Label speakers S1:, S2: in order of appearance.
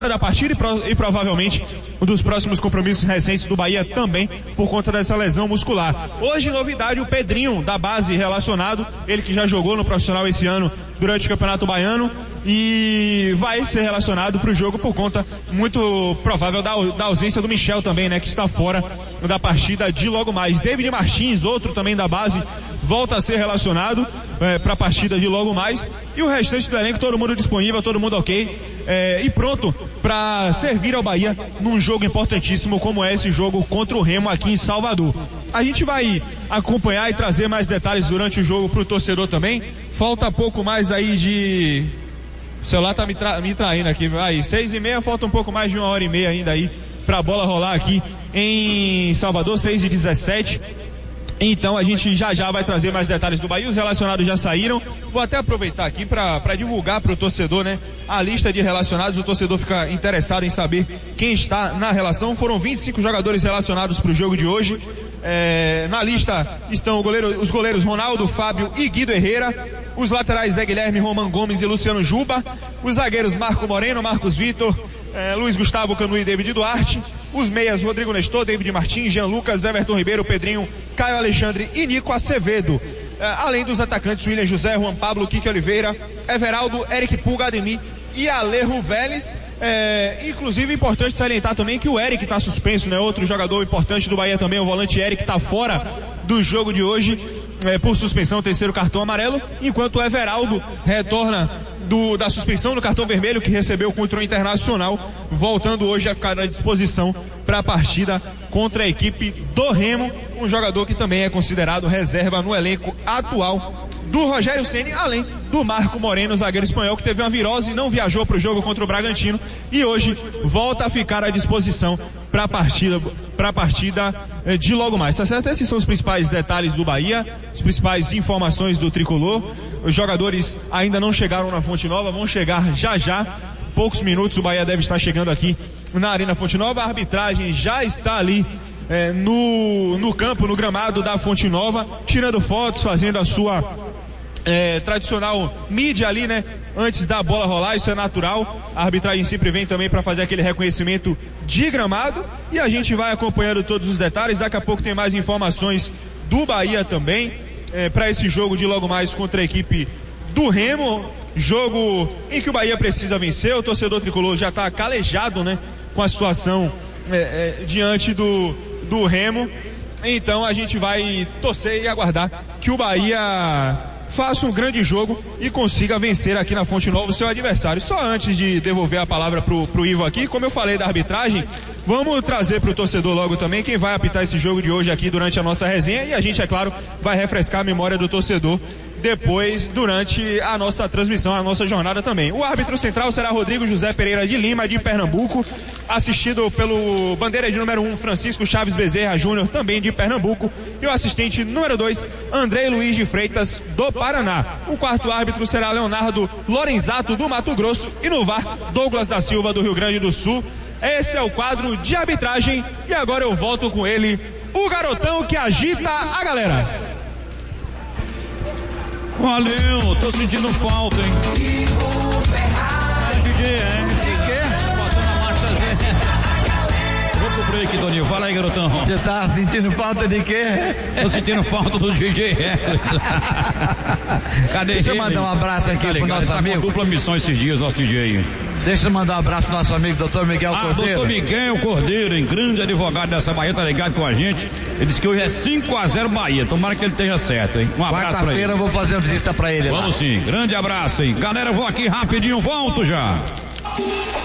S1: da partida e provavelmente um dos próximos compromissos recentes do Bahia também por conta dessa lesão muscular. Hoje, novidade, o Pedrinho da base relacionado, ele que já jogou no profissional esse ano durante o Campeonato Baiano e vai ser relacionado para o jogo por conta muito provável da ausência do Michel também, né, que está fora da partida de logo mais. David Martins, outro também da base, volta a ser relacionado para a partida de logo mais, e o restante do elenco, todo mundo disponível, todo mundo ok, e pronto para servir ao Bahia num jogo importantíssimo como é esse jogo contra o Remo aqui em Salvador. A gente vai acompanhar e trazer mais detalhes durante o jogo para o torcedor também. Falta pouco mais aí de... O celular tá me traindo aqui, aí 6h30, falta um pouco mais de 1h30 ainda aí pra bola rolar aqui em Salvador, 6h17. Então a gente já vai trazer mais detalhes do Bahia. Os relacionados já saíram. Vou até aproveitar aqui para divulgar para o torcedor, né, a lista de relacionados. O torcedor fica interessado em saber quem está na relação. Foram 25 jogadores relacionados para o jogo de hoje. Na lista estão os goleiros Ronaldo, Fábio e Guido Herrera. Os laterais Zé Guilherme, Roman Gomes e Luciano Juba. Os zagueiros Marco Moreno, Marcos Vitor, Luiz Gustavo Canu e David Duarte. Os meias Rodrigo Nestor, David Martins, Jean Lucas, Everton Ribeiro, Pedrinho, Caio Alexandre e Nico Acevedo. Além dos atacantes William José, Juan Pablo, Kike Oliveira, Everaldo, Eric Pulga, Ademir e Alejo Vélez. Inclusive importante salientar também que o Eric está suspenso, né? Outro jogador importante do Bahia também, o volante Eric, está fora do jogo de hoje por suspensão, terceiro cartão amarelo, enquanto o Everaldo retorna da suspensão do cartão vermelho que recebeu contra o Internacional, voltando hoje a ficar à disposição para a partida contra a equipe do Remo, um jogador que também é considerado reserva no elenco atual do Rogério Ceni, além do Marco Moreno, zagueiro espanhol, que teve uma virose e não viajou para o jogo contra o Bragantino e hoje volta a ficar à disposição para a partida de logo mais, tá certo? Esses são os principais detalhes do Bahia, as principais informações do tricolor. Os jogadores ainda não chegaram na Fonte Nova, vão chegar já. Poucos minutos o Bahia deve estar chegando aqui na Arena Fonte Nova. A arbitragem já está ali no campo, no gramado da Fonte Nova, tirando fotos, fazendo a sua tradicional mídia ali, né, antes da bola rolar. Isso é natural. A arbitragem sempre vem também para fazer aquele reconhecimento de gramado e a gente vai acompanhando todos os detalhes. Daqui a pouco tem mais informações do Bahia também para esse jogo de logo mais contra a equipe do Remo, jogo em que o Bahia precisa vencer. O torcedor tricolor já está calejado, né, com a situação diante do Remo. Então a gente vai torcer e aguardar que o Bahia faça um grande jogo e consiga vencer aqui na Fonte Nova o seu adversário. Só antes de devolver a palavra pro Ivo aqui, como eu falei da arbitragem, vamos trazer pro torcedor logo também quem vai apitar esse jogo de hoje aqui durante a nossa resenha, e a gente, é claro, vai refrescar a memória do torcedor depois, durante a nossa transmissão, a nossa jornada também. O árbitro central será Rodrigo José Pereira de Lima, de Pernambuco, assistido pelo bandeira de número 1, Francisco Chaves Bezerra Júnior, também de Pernambuco, e o assistente número 2, André Luiz de Freitas, do Paraná. O quarto árbitro será Leonardo Lorenzato, do Mato Grosso, e no VAR, Douglas da Silva, do Rio Grande do Sul. Esse é o quadro de arbitragem, e agora eu volto com ele, o garotão que agita a galera.
S2: Valeu, tô sentindo falta, hein? DJ MC, botando a marcha. Vou pro break, Toninho. Fala aí, garotão.
S3: Você tá sentindo falta de quê?
S2: Tô sentindo falta do DJ Hércules. Cadê ele?
S3: Deixa eu mandar um abraço aqui pro nosso amigo.
S2: Tá com dupla missão esses dias, nosso DJ.
S3: Deixa eu mandar um abraço pro nosso amigo Dr. Miguel Cordeiro.
S2: Dr. Miguel Cordeiro, em grande advogado dessa Bahia, tá ligado com a gente. Ele disse que hoje é 5-0 Bahia. Tomara que ele esteja certo, hein? Um abraço pra ele.
S3: Quarta-feira eu vou fazer uma visita pra ele.
S2: Vamos sim, grande abraço, hein? Galera, eu vou aqui rapidinho, volto já.